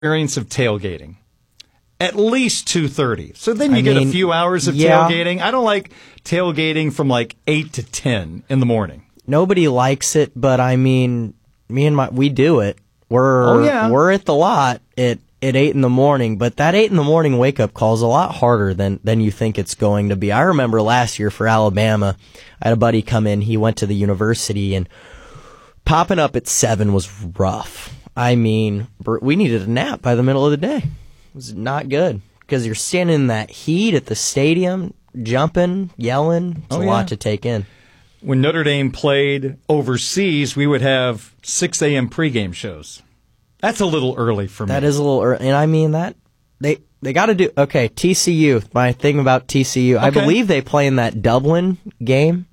experience of tailgating. At least 2:30. So then you get a few hours of tailgating. I don't like tailgating from like 8 to 10 in the morning. Nobody likes it, but I mean, we do it. We're at the lot at 8 in the morning, but that 8 in the morning wake-up call is a lot harder than you think it's going to be. I remember last year for Alabama, I had a buddy come in. He went to the university, and popping up at 7 was rough. I mean, we needed a nap by the middle of the day. It was not good because you're standing in that heat at the stadium, jumping, yelling. It's a lot to take in. When Notre Dame played overseas, we would have 6 a.m. pregame shows. That's a little early for me. That is a little early. And I mean, that they got to do. Okay, TCU. My thing about TCU, I believe they play in that Dublin game.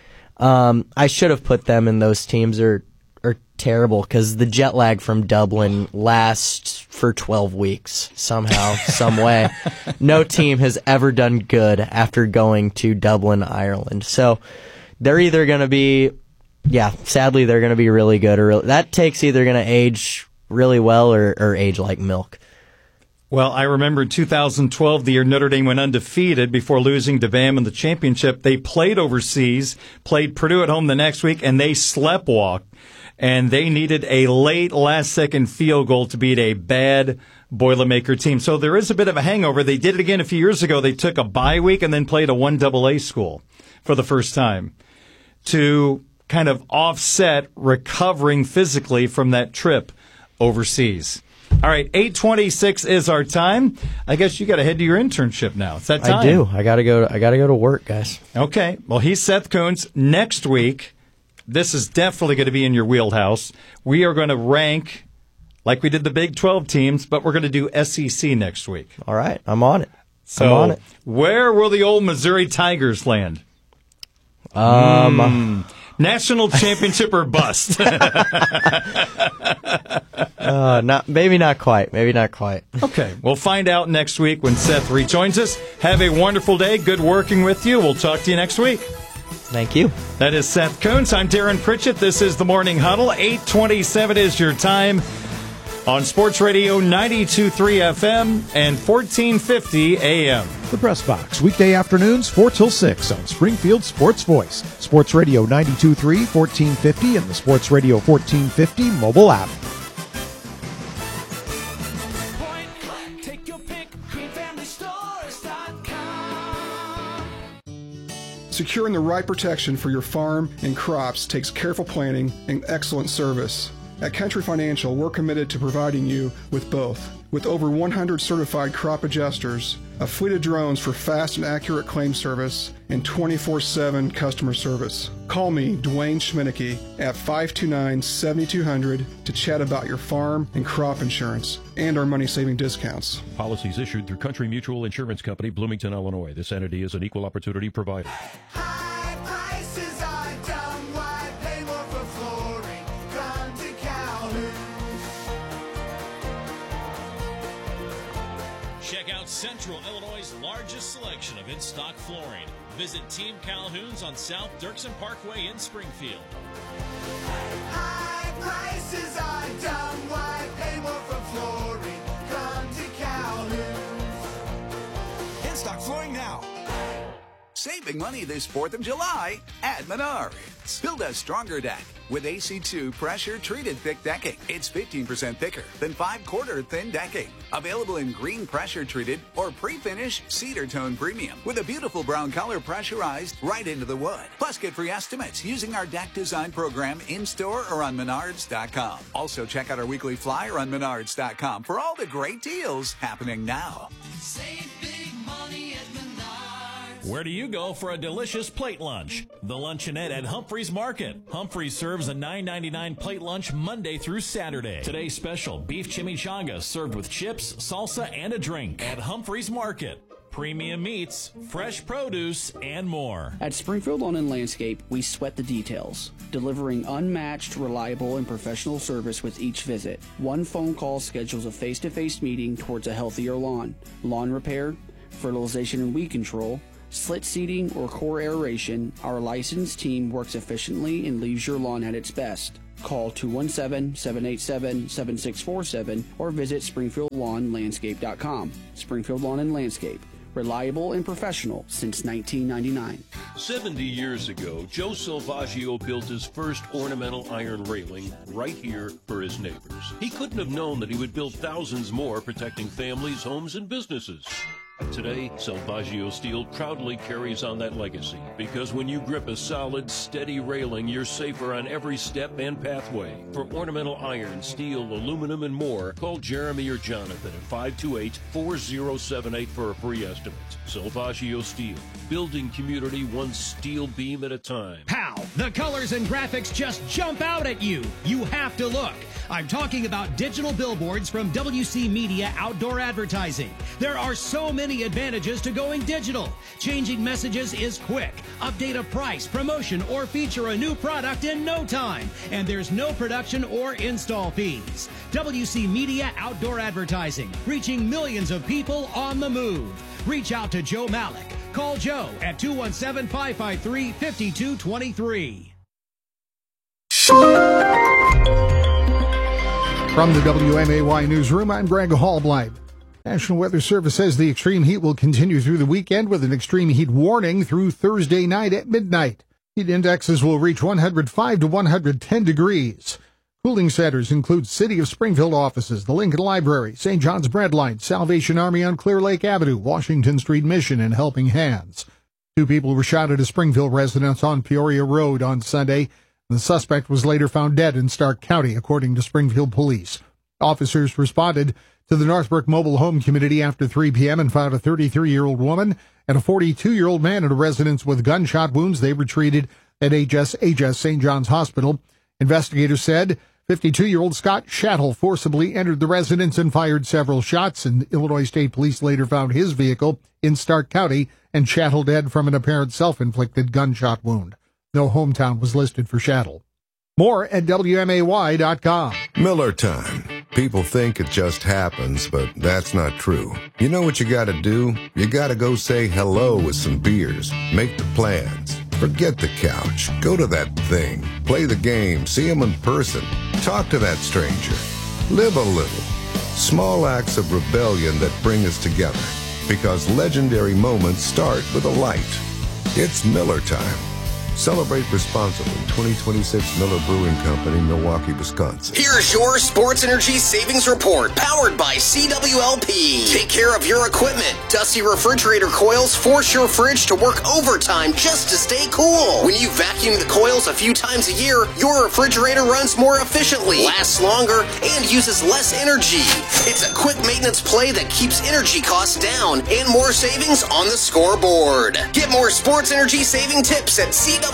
I should have put them in. Those teams are terrible because the jet lag from Dublin lasts for 12 weeks somehow, some way. No team has ever done good after going to Dublin, Ireland. So they're either going to be, sadly they're going to be really good, or that take's either going to age really well or age like milk. Well, I remember in 2012, the year Notre Dame went undefeated before losing to BAM in the championship. They played overseas, played Purdue at home the next week, and they sleptwalked. And they needed a late last-second field goal to beat a bad Boilermaker team. So there is a bit of a hangover. They did it again a few years ago. They took a bye week and then played a 1AA school for the first time to kind of offset recovering physically from that trip overseas. All right, 8:26 is our time. I guess you got to head to your internship now. It's that time. I do. I got to go to work, guys. Okay. Well, he's Seth Coons. Next week, this is definitely going to be in your wheelhouse. We are going to rank like we did the Big 12 teams, but we're going to do SEC next week. All right. I'm on it. So, where will the old Missouri Tigers land? National championship or bust? Maybe not quite. Okay. We'll find out next week when Seth rejoins us. Have a wonderful day. Good working with you. We'll talk to you next week. Thank you. That is Seth Coons. I'm Darren Pritchett. This is the Morning Huddle. 8:27 is your time on Sports Radio 92.3 FM and 1450 AM. The Press Box, weekday afternoons 4 till 6 on Springfield Sports Voice. Sports Radio 92.3, 1450, and the Sports Radio 1450 mobile app. Securing the right protection for your farm and crops takes careful planning and excellent service. At Country Financial, we're committed to providing you with both. With over 100 certified crop adjusters, a fleet of drones for fast and accurate claim service, and 24/7 customer service. Call me, Dwayne Schminicki, at 529-7200 to chat about your farm and crop insurance and our money-saving discounts. Policies issued through Country Mutual Insurance Company, Bloomington, Illinois. This entity is an equal opportunity provider. High prices are dumb. Why pay more for flooring? Come to Calhoun's. Check out Central Illinois' largest selection of in-stock flooring. Visit Team Calhoun's on South Dirksen Parkway in Springfield. High prices are dumb. Why pay more for flooring? Come to Calhoun's. In-stock flooring now. Saving money this 4th of July at Menards. Build a stronger deck with AC2 pressure-treated thick decking. It's 15% thicker than 5/4 thin decking. Available in green pressure-treated or pre-finished cedar tone premium with a beautiful brown color pressurized right into the wood. Plus, get free estimates using our deck design program in-store or on Menards.com. Also, check out our weekly flyer on Menards.com for all the great deals happening now. Save big money at Menards. Where do you go for a delicious plate lunch? The Luncheonette at Humphreys Market. Humphreys serves a $9.99 plate lunch Monday through Saturday. Today's special, beef chimichanga served with chips, salsa, and a drink at Humphreys Market. Premium meats, fresh produce, and more. At Springfield Lawn and Landscape, we sweat the details, delivering unmatched, reliable, and professional service with each visit. One phone call schedules a face-to-face meeting towards a healthier lawn. Lawn repair, fertilization and weed control, slit seeding, or core aeration, our licensed team works efficiently and leaves your lawn at its best. Call 217-787-7647 or visit SpringfieldLawnLandscape.com. Springfield Lawn and Landscape. Reliable and professional since 1999. 70 years ago, Joe Salvaggio built his first ornamental iron railing right here for his neighbors. He couldn't have known that he would build thousands more protecting families, homes, and businesses. Today, Salvaggio Steel proudly carries on that legacy because when you grip a solid, steady railing, you're safer on every step and pathway. For ornamental iron, steel, aluminum, and more, call Jeremy or Jonathan at 528-4078 for a free estimate. Salvaggio Steel, building community one steel beam at a time. How? The colors and graphics just jump out at you. You have to look. I'm talking about digital billboards from WC Media Outdoor Advertising. There are so many advantages to going digital. Changing messages is quick. Update a price, promotion, or feature a new product in no time. And there's no production or install fees. WC Media Outdoor Advertising, reaching millions of people on the move. Reach out to Joe Malik. Call Joe at 217-553-5223. From the WMAY newsroom, I'm Greg Hallbleib. National Weather Service says the extreme heat will continue through the weekend with an extreme heat warning through Thursday night at midnight. Heat indexes will reach 105 to 110 degrees. Cooling centers include City of Springfield offices, the Lincoln Library, St. John's Breadline, Salvation Army on Clear Lake Avenue, Washington Street Mission, and Helping Hands. 2 people were shot at a Springfield residence on Peoria Road on Sunday. The suspect was later found dead in Stark County, according to Springfield Police. Officers responded to the Northbrook Mobile Home Community after 3 p.m. and found a 33-year-old woman and a 42-year-old man in a residence with gunshot wounds. They were treated at HSHS St. John's Hospital. Investigators said 52-year-old Scott Shattle forcibly entered the residence and fired several shots, and Illinois State Police later found his vehicle in Stark County and Shattle dead from an apparent self-inflicted gunshot wound. No hometown was listed for Shattle. More at WMAY.com. Miller time. People think it just happens, but that's not true. You know what you gotta do? You gotta go say hello with some beers. Make the plans. Forget the couch. Go to that thing. Play the game. See them in person. Talk to that stranger. Live a little. Small acts of rebellion that bring us together. Because legendary moments start with a light. It's Miller time. Celebrate responsibly. 2026 Miller Brewing Company, Milwaukee, Wisconsin. Here's your Sports Energy Savings Report, powered by CWLP. Take care of your equipment. Dusty refrigerator coils force your fridge to work overtime just to stay cool. When you vacuum the coils a few times a year, your refrigerator runs more efficiently, lasts longer, and uses less energy. It's a quick maintenance play that keeps energy costs down and more savings on the scoreboard. Get more sports energy saving tips at CWLP.com.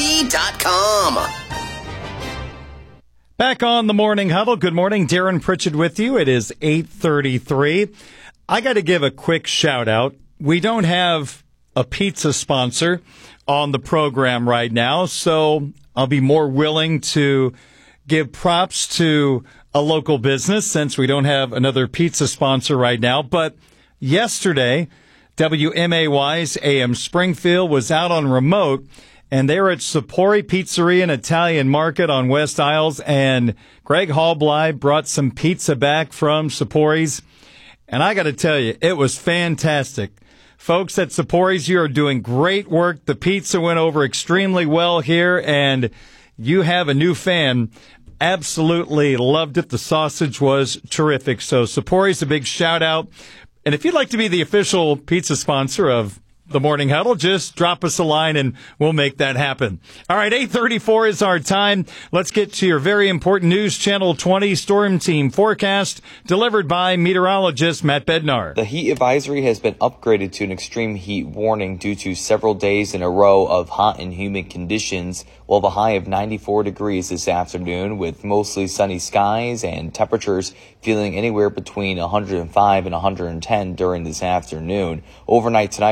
Back on the Morning Huddle. Good morning. Darren Pritchett with you. It is 8:33. I got to give a quick shout out. We don't have a pizza sponsor on the program right now, so I'll be more willing to give props to a local business since we don't have another pizza sponsor right now. But yesterday, WMAY's AM Springfield was out on remote, and they were at Sapori Pizzeria and Italian Market on West Isles, and Greg Hallbleib brought some pizza back from Sapori's. And I got to tell you, it was fantastic. Folks at Sapori's, you are doing great work. The pizza went over extremely well here, and you have a new fan. Absolutely loved it. The sausage was terrific. So Sapori's, a big shout out. And if you'd like to be the official pizza sponsor of the Morning Huddle, just drop us a line and we'll make that happen. All right, 8:34 is our time. Let's get to your very important news. Channel 20 Storm Team forecast delivered by meteorologist Matt Bednar. The heat advisory has been upgraded to an extreme heat warning due to several days in a row of hot and humid conditions. Well, the high of 94 degrees this afternoon with mostly sunny skies and temperatures feeling anywhere between 105 and 110 during this afternoon. Overnight tonight, temperatures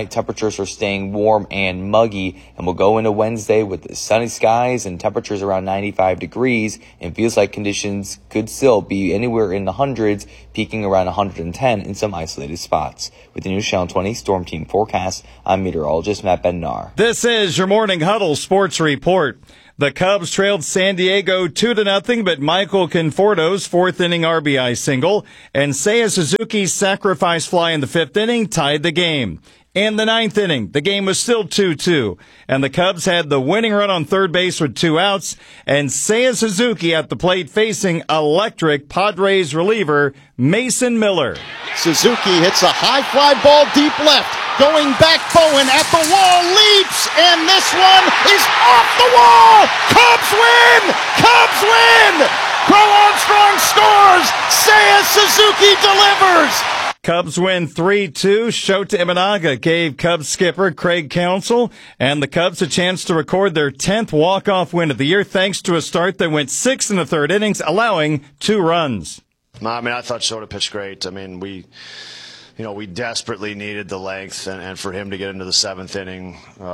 temperatures are staying warm and muggy, and we'll go into Wednesday with the sunny skies and temperatures around 95 degrees, and feels like conditions could still be anywhere in the hundreds, peaking around 110 in some isolated spots. With the News Channel 20 Storm Team forecast, I'm meteorologist Matt Bednar. This is your Morning Huddle Sports Report. The Cubs trailed San Diego 2-0, but Michael Conforto's fourth inning RBI single and Seiya Suzuki's sacrifice fly in the fifth inning tied the game. In the ninth inning, the game was still 2-2, and the Cubs had the winning run on third base with 2 outs, and Seiya Suzuki at the plate facing electric Padres reliever Mason Miller. Suzuki hits a high fly ball deep left. Going back, Bowen at the wall, leaps, and this one is off the wall! Cubs win! Cubs win! Crow Armstrong scores! Seiya Suzuki delivers! Cubs win 3-2. Shota Imanaga gave Cubs skipper Craig Counsell and the Cubs a chance to record their 10th walk-off win of the year thanks to a start that went 6 1/3 innings, allowing 2 runs. I thought Shota pitched great. We desperately needed the length, and for him to get into the 7th inning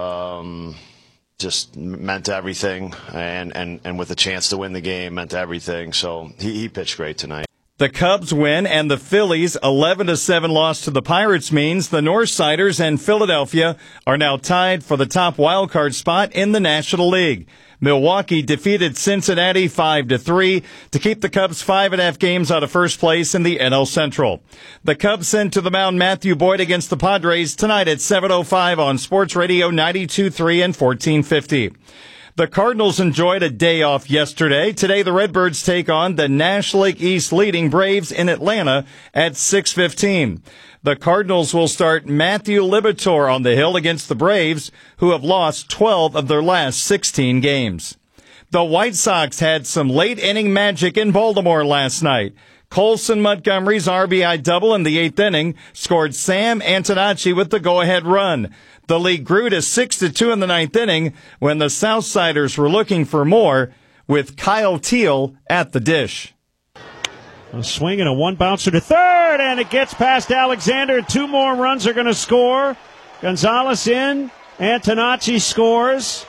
just meant everything, and with a chance to win the game meant everything. So he pitched great tonight. The Cubs win, and the Phillies' 11-7 loss to the Pirates means the Northsiders and Philadelphia are now tied for the top wildcard spot in the National League. Milwaukee defeated Cincinnati 5-3 to keep the Cubs 5.5 games out of first place in the NL Central. The Cubs send to the mound Matthew Boyd against the Padres tonight at 7:05 on Sports Radio 92.3 and 1450. The Cardinals enjoyed a day off yesterday. Today, the Redbirds take on the National League East leading Braves in Atlanta at 6:15. The Cardinals will start Matthew Liberatore on the hill against the Braves, who have lost 12 of their last 16 games. The White Sox had some late-inning magic in Baltimore last night. Colson Montgomery's RBI double in the 8th inning scored Sam Antonacci with the go-ahead run. The lead grew to 6-2 in the 9th inning when the Southsiders were looking for more with Kyle Teal at the dish. A swing and a one bouncer to third, and it gets past Alexander. 2 more runs are going to score. Gonzalez in. Antonacci scores.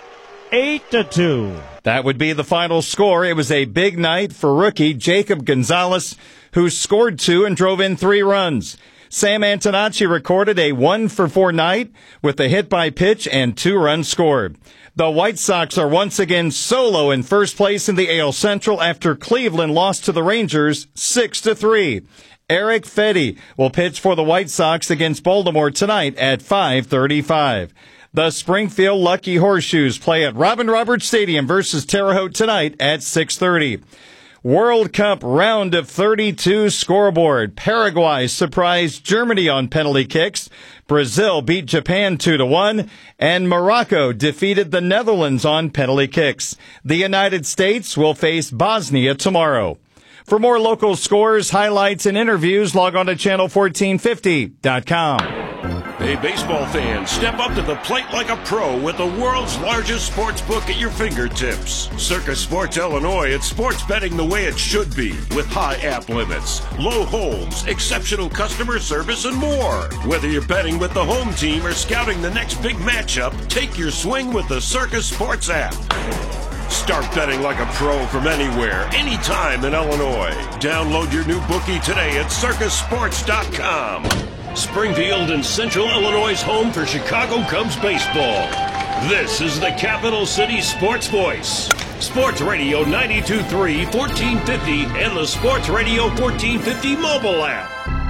8-2. That would be the final score. It was a big night for rookie Jacob Gonzalez, who scored 2 and drove in 3 runs. Sam Antonacci recorded a 1-for-4 night with a hit by pitch and 2 runs scored. The White Sox are once again solo in first place in the AL Central after Cleveland lost to the Rangers 6-3. Eric Fedde will pitch for the White Sox against Baltimore tonight at 5:35. The Springfield Lucky Horseshoes play at Robin Roberts Stadium versus Terre Haute tonight at 6:30. World Cup round of 32 scoreboard. Paraguay surprised Germany on penalty kicks. Brazil beat Japan 2-1, and Morocco defeated the Netherlands on penalty kicks. The United States will face Bosnia tomorrow. For more local scores, highlights, and interviews, log on to channel1450.com. Hey, baseball fans, step up to the plate like a pro with the world's largest sports book at your fingertips. Circus Sports Illinois, it's sports betting the way it should be, with high app limits, low holds, exceptional customer service, and more. Whether you're betting with the home team or scouting the next big matchup, take your swing with the Circus Sports app. Start betting like a pro from anywhere, anytime in Illinois. Download your new bookie today at circusports.com. Springfield and Central Illinois' home for Chicago Cubs baseball. This is the Capital City Sports Voice. Sports Radio 92.3, 1450, and the Sports Radio 1450 mobile app.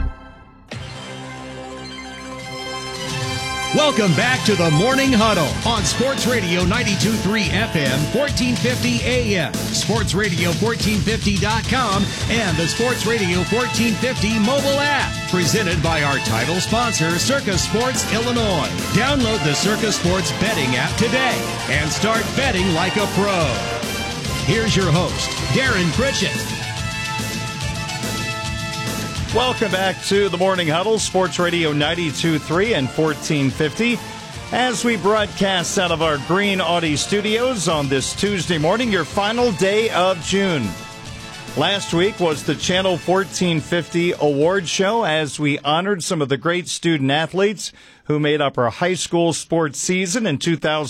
Welcome back to the Morning Huddle on Sports Radio 92.3 FM, 1450 AM, sportsradio1450.com, and the Sports Radio 1450 mobile app. Presented by our title sponsor, Circus Sports Illinois. Download the Circus Sports betting app today and start betting like a pro. Here's your host, Darren Pritchett. Welcome back to the Morning Huddle, Sports Radio 92.3 and 1450. As we broadcast out of our Green Audi studios on this Tuesday morning, your final day of June. Last week was the Channel 1450 award show as we honored some of the great student athletes who made up our high school sports season in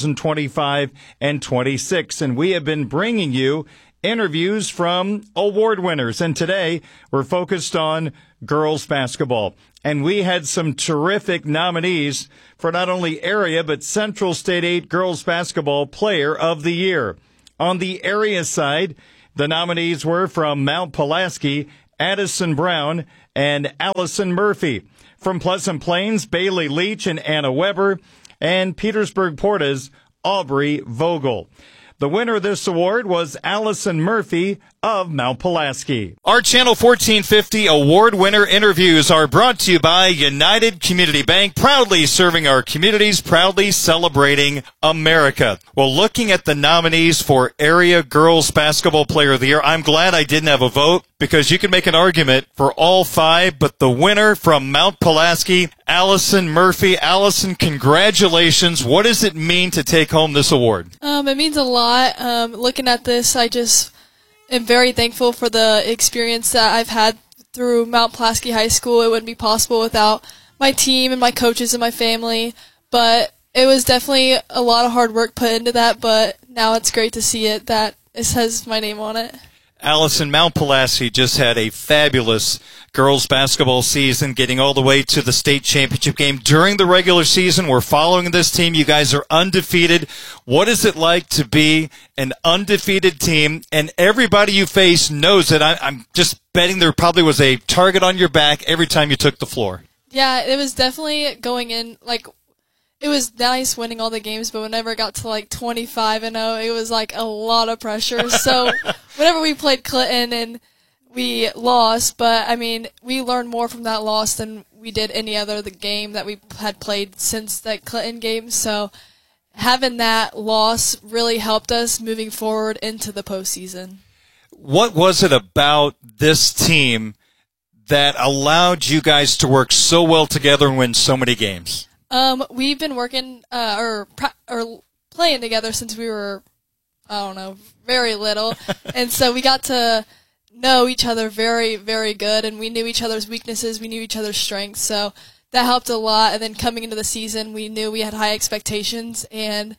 2025 and 26. And we have been bringing you interviews from award winners. And today we're focused on girls basketball. And we had some terrific nominees for not only area but Central State 8 Girls Basketball Player of the Year. On the area side, the nominees were from Mount Pulaski, Addison Brown, and Allison Murphy. From Pleasant Plains, Bailey Leach and Anna Weber, and Petersburg Porta's Aubrey Vogel. The winner of this award was Allison Murphy of Mount Pulaski. Our Channel 1450 award winner interviews are brought to you by United Community Bank, proudly serving our communities, proudly celebrating America. Well, looking at the nominees for Area Girls Basketball Player of the Year, I'm glad I didn't have a vote because you can make an argument for all five, but the winner from Mount Pulaski, Allison Murphy. Allison, congratulations. What does it mean to take home this award? It means a lot. Looking at this, I just am very thankful for the experience that I've had through Mount Pulaski High School. It wouldn't be possible without my team and my coaches and my family, but it was definitely a lot of hard work put into that, but now it's great to see it that it says my name on it. Allison, Mount Pulaski just had a fabulous girls basketball season, getting all the way to the state championship game. During the regular season, we're following this team. You guys are undefeated. What is it like to be an undefeated team? And everybody you face knows that I'm just betting there probably was a target on your back every time you took the floor. Yeah, it was definitely going in, like, it was nice winning all the games, but whenever it got to like 25-0, it was like a lot of pressure. So whenever we played Clinton and we lost, but I mean, we learned more from that loss than we did any other the game that we had played since that Clinton game. So having that loss really helped us moving forward into the postseason. What was it about this team that allowed you guys to work so well together and win so many games? We've been working or playing together since we were, I don't know, very little, and so we got to know each other very, very good, and we knew each other's weaknesses, we knew each other's strengths, so that helped a lot. And then coming into the season, we knew we had high expectations, and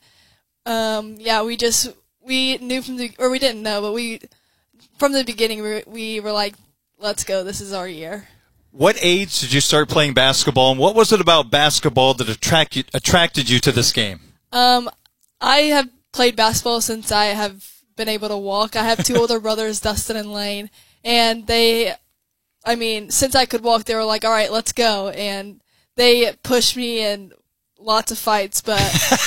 we knew we didn't know, but from the beginning we were like, let's go, this is our year. What age did you start playing basketball, and what was it about basketball that attracted you to this game? I have played basketball since I have been able to walk. I have two older brothers, Dustin and Lane, and since I could walk, they were like, all right, let's go, and they pushed me in lots of fights, but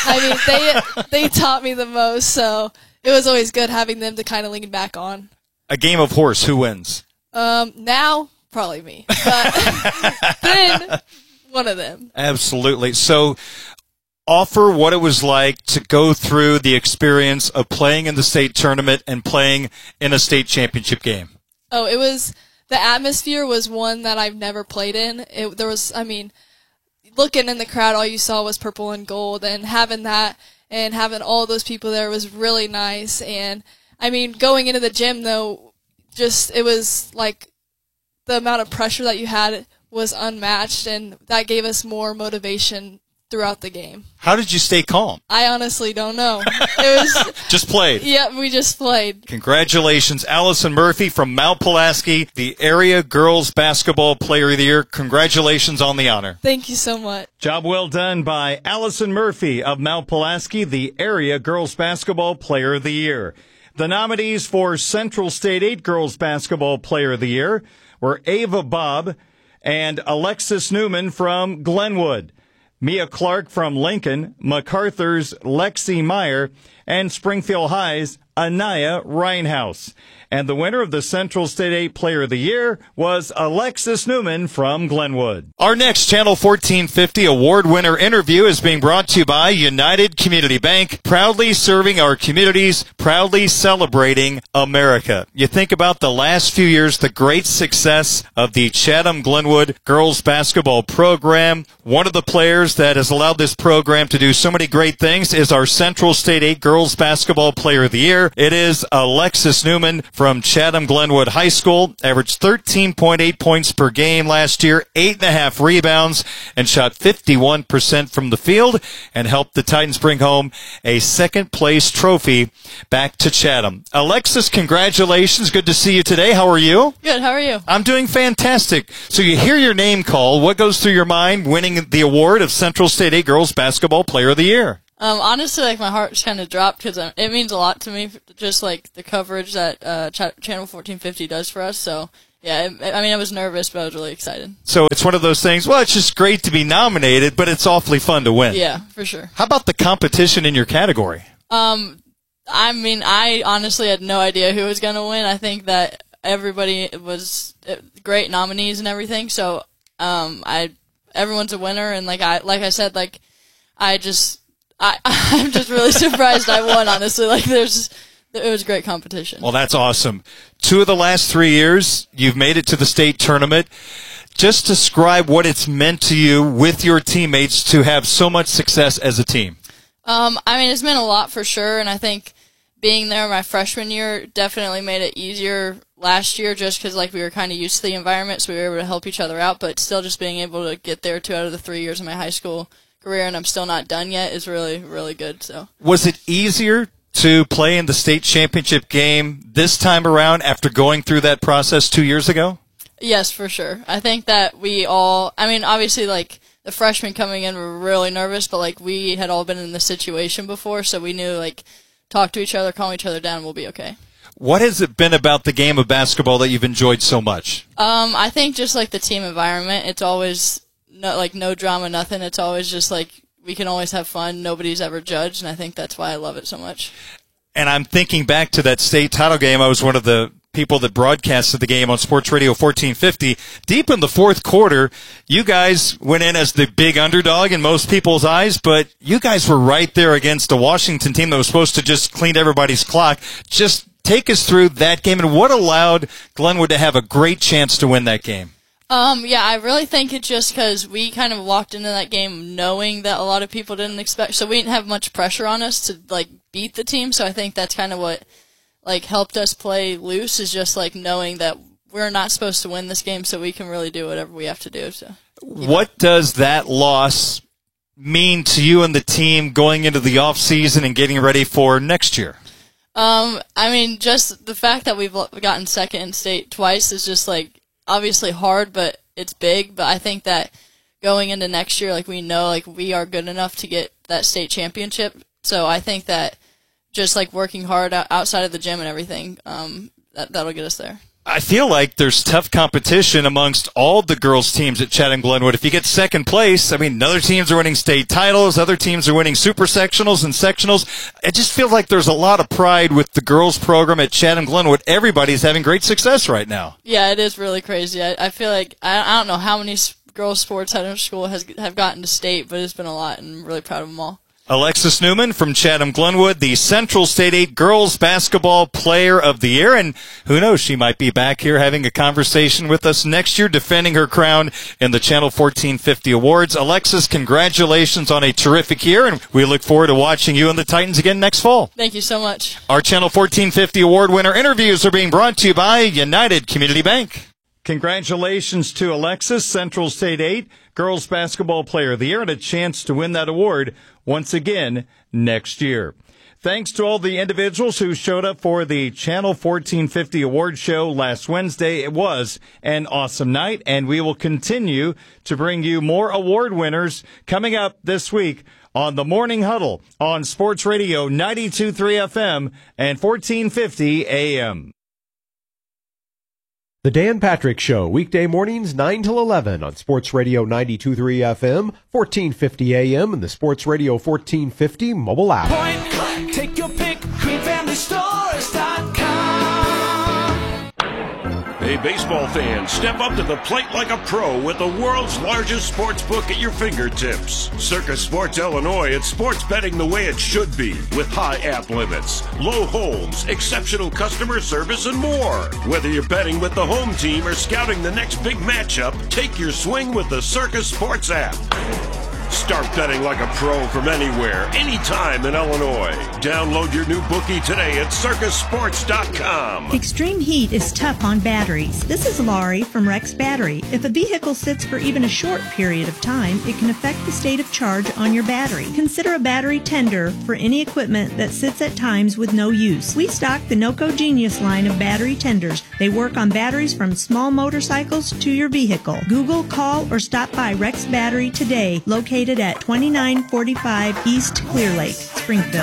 they taught me the most, so it was always good having them to kind of lean back on. A game of horse, who wins? Now, probably me, but then one of them. Absolutely. So offer what it was like to go through the experience of playing in the state tournament and playing in a state championship game. Oh, the atmosphere was one that I've never played in. Looking in the crowd, all you saw was purple and gold, and having that and having all those people there was really nice. And going into the gym though, it was like, the amount of pressure that you had was unmatched, and that gave us more motivation throughout the game. How did you stay calm? I honestly don't know. It was just played. Yeah, we just played. Congratulations, Allison Murphy from Mount Pulaski, the Area Girls Basketball Player of the Year. Congratulations on the honor. Thank you so much. Job well done by Allison Murphy of Mount Pulaski, the Area Girls Basketball Player of the Year. The nominees for Central State 8 Girls Basketball Player of the Year were Ava Bobb and Alexis Newman from Glenwood, Mia Clark from Lincoln, MacArthur's Lexi Meyer, and Springfield High's Anaya Reinhouse. And the winner of the Central State 8 Player of the Year was Alexis Newman from Glenwood. Our next Channel 1450 award winner interview is being brought to you by United Community Bank, proudly serving our communities, proudly celebrating America. You think about the last few years, the great success of the Chatham-Glenwood girls basketball program. One of the players that has allowed this program to do so many great things is our Central State 8 Girls Basketball Player of the Year, here. It is Alexis Newman from Chatham-Glenwood High School. Averaged 13.8 points per game last year, 8.5 rebounds, and shot 51% from the field, and helped the Titans bring home a second-place trophy back to Chatham. Alexis, congratulations. Good to see you today. How are you? Good. How are you? I'm doing fantastic. So you hear your name called. What goes through your mind winning the award of Central State 8 Girls Basketball Player of the Year? Honestly, like, my heart just kind of dropped because it means a lot to me, just like the coverage that Channel 1450 does for us. So, yeah, I was nervous, but I was really excited. So it's one of those things, well, it's just great to be nominated, but it's awfully fun to win. Yeah, for sure. How about the competition in your category? I honestly had no idea who was going to win. I think that everybody was great nominees and everything. So, everyone's a winner, and I'm just really surprised I won, honestly. It was great competition. Well, that's awesome. 2 of the last 3 years, you've made it to the state tournament. Just describe what it's meant to you with your teammates to have so much success as a team. It's meant a lot for sure, and I think being there my freshman year definitely made it easier last year just because we were kind of used to the environment, so we were able to help each other out, but still just being able to get there 2 out of the 3 years of my high school career, and I'm still not done yet, is really, really good. So, was it easier To play in the state championship game this time around after going through that process 2 years ago? Yes, for sure. I think that we all, obviously, the freshmen coming in were really nervous, but, we had all been in this situation before, so we knew, talk to each other, calm each other down, and we'll be okay. What has it been about the game of basketball that you've enjoyed so much? I think just, the team environment, it's always no drama, nothing. It's always just we can always have fun. Nobody's ever judged, and I think that's why I love it so much. And I'm thinking back to that state title game. I was one of the people that broadcasted the game on Sports Radio 1450. Deep in the fourth quarter, you guys went in as the big underdog in most people's eyes, but you guys were right there against a Washington team that was supposed to just clean everybody's clock. Just take us through that game and what allowed Glenwood to have a great chance to win that game. Yeah, I really think it's just because we kind of walked into that game knowing that a lot of people didn't expect, so we didn't have much pressure on us to, beat the team, so I think that's kind of what, helped us play loose, is just, knowing that we're not supposed to win this game, so we can really do whatever we have to do. So, what does that loss mean to you and the team going into the off season and getting ready for next year? Just the fact that we've gotten second in state twice is just, obviously hard, but it's big. But I think that going into next year, we know, we are good enough to get that state championship. So I think that just, working hard outside of the gym and everything, that'll get us there. I feel like there's tough competition amongst all the girls' teams at Chatham-Glenwood. If you get second place, other teams are winning state titles, other teams are winning super sectionals and sectionals. It just feels like there's a lot of pride with the girls' program at Chatham-Glenwood. Everybody's having great success right now. Yeah, it is really crazy. I feel like I don't know how many girls' sports at our school have gotten to state, but it's been a lot, and I'm really proud of them all. Alexis Newman from Chatham-Glenwood, the Central State 8 Girls Basketball Player of the Year. And who knows, she might be back here having a conversation with us next year, defending her crown in the Channel 1450 Awards. Alexis, congratulations on a terrific year, and we look forward to watching you and the Titans again next fall. Thank you so much. Our Channel 1450 Award winner interviews are being brought to you by United Community Bank. Congratulations to Alexis, Central State 8 Girls Basketball Player of the Year, and a chance to win that award once again next year. Thanks to all the individuals who showed up for the Channel 1450 Award Show last Wednesday. It was an awesome night, and we will continue to bring you more award winners coming up this week on the Morning Huddle on Sports Radio 92.3 FM and 1450 AM. The Dan Patrick Show, weekday mornings 9 till 11 on Sports Radio 92.3 FM, 1450 AM, and the Sports Radio 1450 mobile app. Point blank, take your pick, QueenFamilyStores.com. Hey, baseball fans, step up to the plate like a pro with the world's largest sports book at your fingertips. Circus Sports Illinois, it's sports betting the way it should be, with high app limits, low holds, exceptional customer service, and more. Whether you're betting with the home team or scouting the next big matchup, take your swing with the Circus Sports app. Start betting like a pro from anywhere, anytime in Illinois. Download your new bookie today at circusports.com. Extreme heat is tough on batteries. This is Laurie from Rex Battery. If a vehicle sits for even a short period of time, it can affect the state of charge on your battery. Consider a battery tender for any equipment that sits at times with no use. We stock the NOCO Genius line of battery tenders. They work on batteries from small motorcycles to your vehicle. Google, call, or stop by Rex Battery today, located at 2945 East Clear Lake, Springfield.